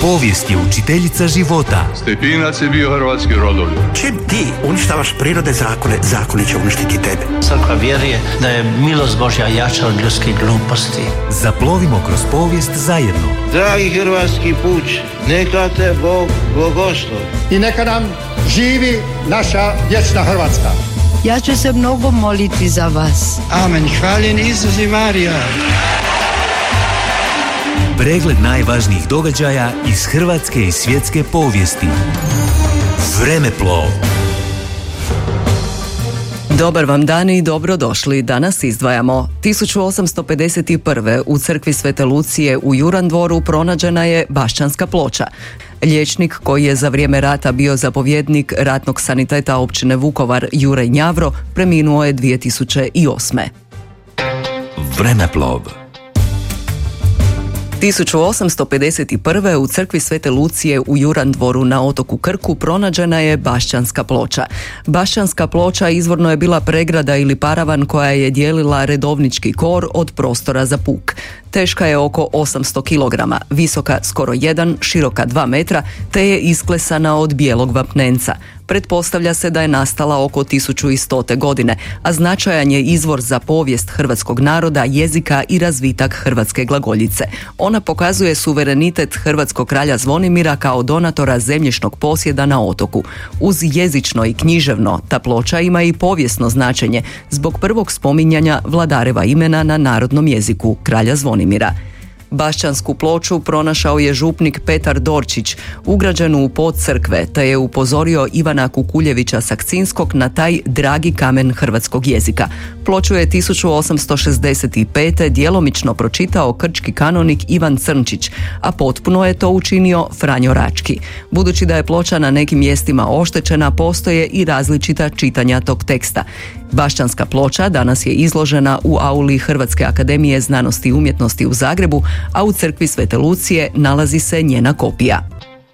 Povijest je učiteljica života. Stepinac je bio hrvatski rodoljub. Čim ti uništavaš prirode zakone, zakoni će uništiti tebe. Crkva vjeruje da je milost Božja jača od ljudske gluposti. Zaplovimo kroz povijest zajedno. Dragi hrvatski puč, neka te Bog blagoslovi. I neka nam živi naša vječna Hrvatska. Ja ću se mnogo moliti za vas. Amen. Hvaljen Isus i Marija. Pregled najvažnijih događaja iz hrvatske i svjetske povijesti. Vremeplov. Dobar vam dan i dobrodošli. Danas izdvajamo. 1851. u crkvi Svete Lucije u Jurandvoru pronađena je Bašćanska ploča. Liječnik koji je za vrijeme rata bio zapovjednik ratnog saniteta općine Vukovar, Juraj Njavro, preminuo je 2008. Vremeplov. 1851. u crkvi Svete Lucije u Jurandvoru na otoku Krku pronađena je Bašćanska ploča. Bašćanska ploča izvorno je bila pregrada ili paravan koja je dijelila redovnički kor od prostora za puk. Teška je oko 800 kg, visoka skoro 1, široka 2 metra, te je isklesana od bijelog vapnenca. Pretpostavlja se da je nastala oko 1100. godine, a značajan je izvor za povijest hrvatskog naroda, jezika i razvitak hrvatske glagoljice. Ona pokazuje suverenitet hrvatskog kralja Zvonimira kao donatora zemljišnog posjeda na otoku. Uz jezično i književno, ta ploča ima i povijesno značenje zbog prvog spominjanja vladareva imena na narodnom jeziku, kralja Zvonimira. Bašćansku ploču pronašao je župnik Petar Dorčić, ugrađenu u pod crkve, te je upozorio Ivana Kukuljevića Sakcinskog na taj dragi kamen hrvatskog jezika. Ploču je 1865. djelomično pročitao krčki kanonik Ivan Crnčić, a potpuno je to učinio Franjo Rački. Budući da je ploča na nekim mjestima oštećena, postoje i različita čitanja tog teksta. Bašćanska ploča danas je izložena u auli Hrvatske akademije znanosti i umjetnosti u Zagrebu, a u crkvi Svete Lucije nalazi se njena kopija.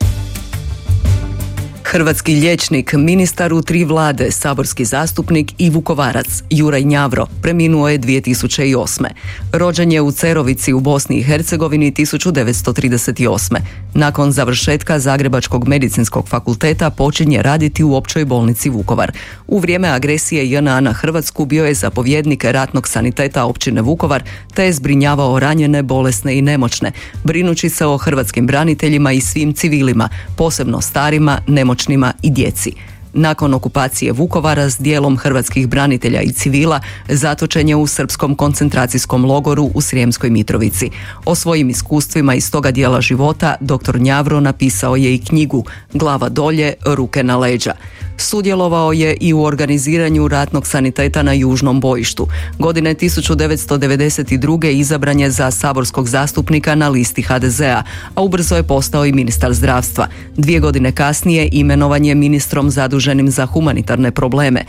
Hrvatski liječnik, ministar u 3 vlade, saborski zastupnik i Vukovarac, Juraj Njavro, preminuo je 2008. Rođen je u Cerovici u Bosni i Hercegovini 1938. Nakon završetka Zagrebačkog medicinskog fakulteta počinje raditi u općoj bolnici Vukovar. U vrijeme agresije JNA na Hrvatsku bio je zapovjednik ratnog saniteta općine Vukovar, te je zbrinjavao ranjene, bolesne i nemoćne, brinući se o hrvatskim braniteljima i svim civilima, posebno starima, nemoćnima i djeci. Nakon okupacije Vukovara s dijelom hrvatskih branitelja i civila zatočen je u srpskom koncentracijskom logoru u Srijemskoj Mitrovici. O svojim iskustvima iz toga dijela života dr. Njavro napisao je i knjigu Glava dolje, ruke na leđa. Sudjelovao je i u organiziranju ratnog saniteta na južnom bojištu. Godine 1992. izabran je za saborskog zastupnika na listi HDZ-a, a ubrzo je postao i ministar zdravstva. 2 godine kasnije imenovan je ministrom zaduženim za humanitarne probleme.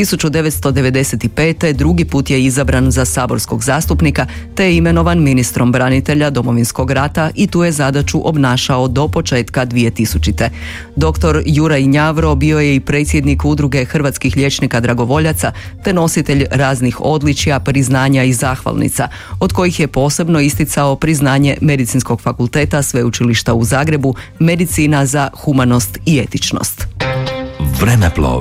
1995. drugi put je izabran za saborskog zastupnika, te je imenovan ministrom branitelja Domovinskog rata i tu je zadaću obnašao do početka 2000. Dr. Juraj Njavro bio je i predsjednik udruge hrvatskih liječnika dragovoljaca, te nositelj raznih odličja, priznanja i zahvalnica, od kojih je posebno isticao priznanje Medicinskog fakulteta Sveučilišta u Zagrebu, medicina za humanost i etičnost. Vremeplov.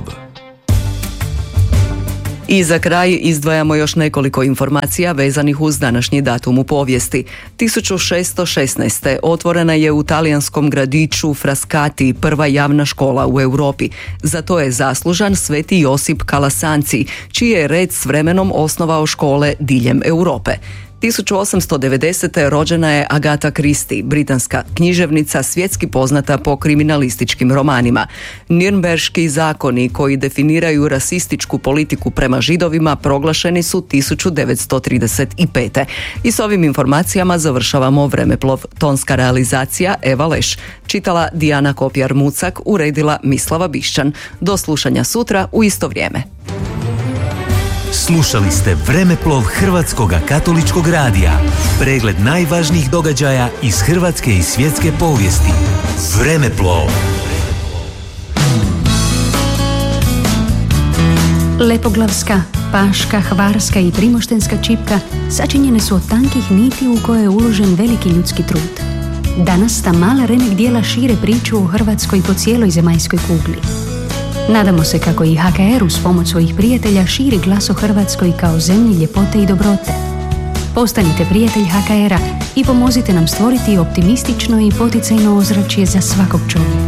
I za kraj izdvajamo još nekoliko informacija vezanih uz današnji datum u povijesti. 1616. otvorena je u talijanskom gradiću Frascati prva javna škola u Europi. Za to je zaslužan Sveti Josip Kalasanci, čiji je red s vremenom osnovao škole diljem Europe. 1890. rođena je Agatha Christie, britanska književnica svjetski poznata po kriminalističkim romanima. Nürnberški zakoni koji definiraju rasističku politiku prema Židovima proglašeni su 1935. I s ovim informacijama završavamo Vremeplov. Tonska realizacija Eva Leš. Čitala Dijana Kopjar-Mucak, uredila Mislava Bišćan. Do slušanja sutra u isto vrijeme. Slušali ste Vremeplov Hrvatskog katoličkog radija. Pregled najvažnijih događaja iz hrvatske i svjetske povijesti. Vremeplov. Lepoglavska, paška, hvarska i primoštenska čipka sačinjene su od tankih niti u koje je uložen veliki ljudski trud. Danas ta mala remek dijela šire priču o Hrvatskoj po cijeloj zemaljskoj kugli. Nadamo se kako i HKR uz pomoć svojih prijatelja širi glas o Hrvatskoj kao zemlji ljepote i dobrote. Postanite prijatelj HKR-a i pomozite nam stvoriti optimistično i poticajno ozračje za svakog čovjeka.